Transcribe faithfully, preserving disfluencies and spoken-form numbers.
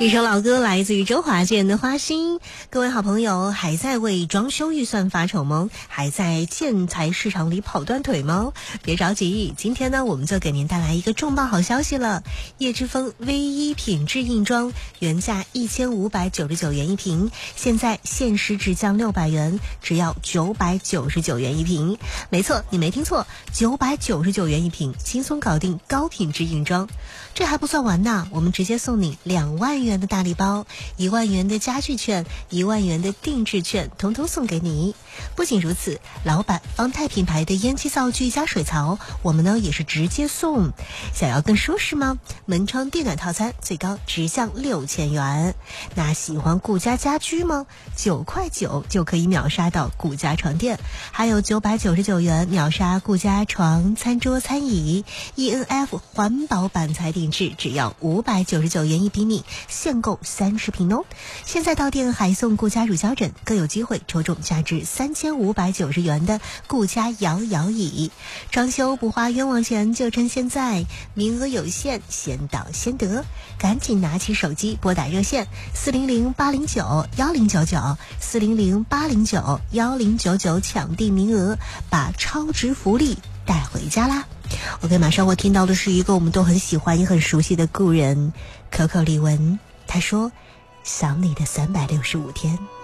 一首老歌来自于周华健的《花心》。各位好朋友，还在为装修预算发愁吗？还在建材市场里跑断腿吗？别着急，今天呢，我们就给您带来一个重磅好消息了。叶之峰 V 一 品质硬装，原价一千五百九十九元一瓶，现在限时只降六百元，只要九百九十九元一瓶。没错，你没听错，九百九十九元一瓶，轻松搞定高品质硬装。这还不算完呢，我们直接送你两万元的大礼包，一万元的家具券，一万元的定制券，统统送给你。不仅如此，老板方太品牌的烟机灶具加水槽，我们呢也是直接送。想要更舒适吗？门窗电暖套餐最高直降六千元。那喜欢顾家家居吗？九块九就可以秒杀到顾家床垫，还有九百九十九元秒杀顾家床、餐桌、餐椅。E N F 环保板材定制只要五百九十九元一平米，限购三十平哦。现在到店还送顾家乳胶枕，更有机会抽中价值三千五百九十元的顾家摇摇椅。装修不花冤枉钱，就趁现在，名额有限，先到先得，赶紧拿起手机拨打热线四零零八零九幺零九九四零零八零九幺零九九抢订名额，把超值福利带回家啦。OK， 马上我听到的是一个我们都很喜欢也很熟悉的故人，可可李玟。他说想你的三百六十五天。